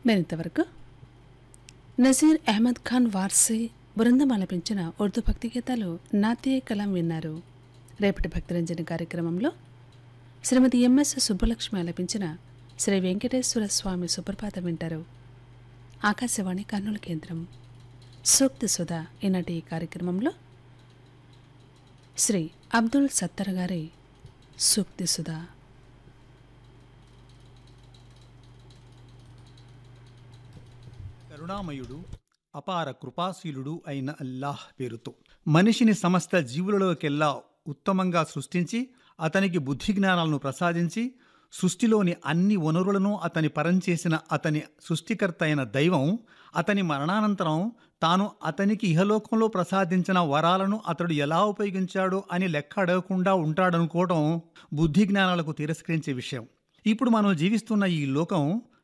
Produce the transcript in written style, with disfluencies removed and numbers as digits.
మరింతవరకు నజీర్ అహ్మద్ ఖాన్ వార్సీ బృందం ఆలపించిన ఉర్దూ భక్తి గీతాలు నాత్య కలాం విన్నారు. రేపటి భక్తిరంజని కార్యక్రమంలో శ్రీమతి ఎంఎస్ సుబ్బలక్ష్మి ఆలపించిన శ్రీ వెంకటేశ్వర స్వామి సుప్రభాతం వింటారు. ఆకాశవాణి కర్నూలు కేంద్రం. సూక్తి సుధా ఈనాటి ఈ కార్యక్రమంలో శ్రీ అబ్దుల్ సత్తర్ గారి సూక్తి సుధా. కరుణామయుడు అపార కృపాశీలుడు అయిన అల్లాహ్ పేరుతో. మనిషిని సమస్త జీవులలోకెల్లా ఉత్తమంగా సృష్టించి అతనికి బుద్ధి జ్ఞానాలను ప్రసాదించి సృష్టిలోని అన్ని వనరులను అతని పరంచేసిన అతని సృష్టికర్త అయిన దైవం అతని మరణానంతరం తాను అతనికి ఇహలోకంలో ప్రసాదించిన వరాలను అతడు ఎలా ఉపయోగించాడో అని లెక్క అడగకుండా ఉంటాడనుకోవడం బుద్ధి జ్ఞానాలకు తిరస్కరించే విషయం. ఇప్పుడు మనం జీవిస్తున్న ఈ లోకం